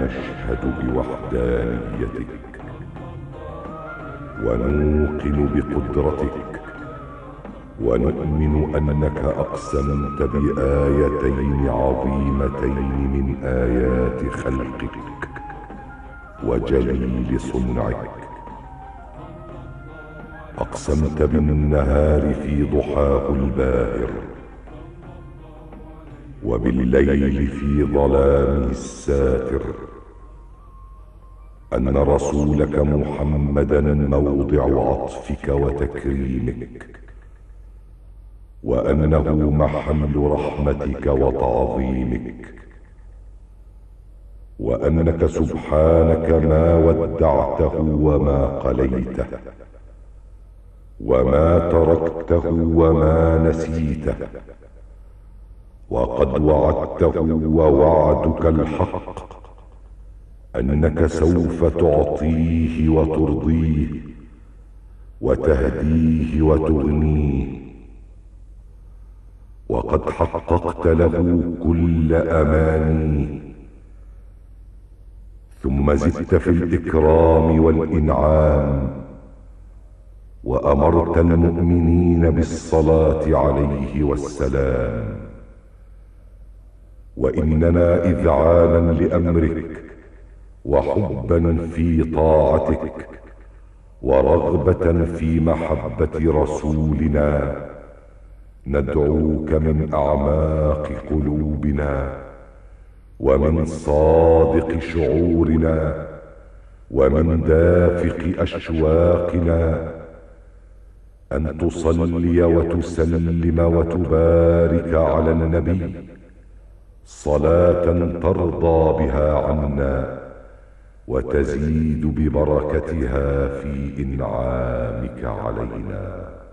نشهد بوحدانيتك ونوقن بقدرتك، ونؤمن أنك أقسمت بآيتين عظيمتين من آيات خلقك وجليل صنعك. أقسمت بالنهار في ضحاه الباهر، وبالليل في ظلامه الساتر، أن رسولك محمدا موضع عطفك وتكريمك، وأنه محل رحمتك وتعظيمك، وأنك سبحانك ما ودعته وما قليته، وما تركته وما نسيته، وقد وعدته ووعدك الحق أنك سوف تعطيه وترضيه وتهديه وتغنيه، وقد حققت له كل أمانيه، ثم زدت في الإكرام والإنعام، وأمرت المؤمنين بالصلاة عليه والسلام. وإننا إذعانا لأمرك وحبا في طاعتك ورغبة في محبة رسولنا ندعوك من أعماق قلوبنا ومن صادق شعورنا ومن دافق أشواقنا أن تصلي وتسلم وتبارك على النبي صلاة ترضى بها عنا وتزيد ببركتها في إنعامك علينا.